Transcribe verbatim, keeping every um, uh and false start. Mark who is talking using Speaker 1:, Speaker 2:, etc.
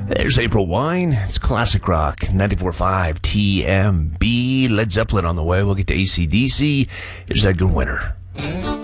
Speaker 1: There's April Wine. It's classic rock. ninety-four point five T M B. Led Zeppelin on the way. We'll get to A C D C. Here's Edgar Winter.